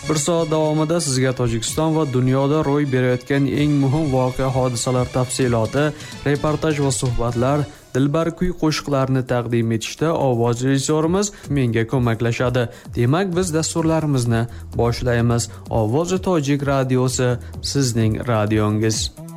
Bir soat davomida sizga Tojikiston va dunyoda ro'y berayotgan eng muhim voqea hodisalar tafsiloti, reportaj va suhbatlar, dilbar kuy qo'shiqlarni taqdim etishda ovoz rejissorimiz menga ko'maklashadi. Demak, biz dasturlarimizni boshlaymiz. Ovozi Tojik radiosi sizning radiongiz.